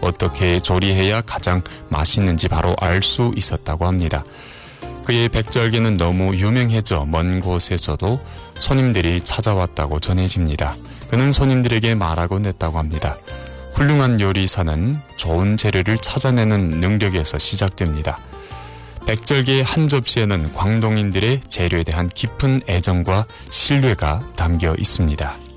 어떻게 조리해야 가장 맛있는지 바로 알 수 있었다고 합니다. 그의 백절기는 너무 유명해져 먼 곳에서도 손님들이 찾아왔다고 전해집니다. 그는 손님들에게 말하곤 했다고 합니다. 훌륭한 요리사는 좋은 재료를 찾아내는 능력에서 시작됩니다. 백절기의 한 접시에는 광동인들의 재료에 대한 깊은 애정과 신뢰가 담겨 있습니다.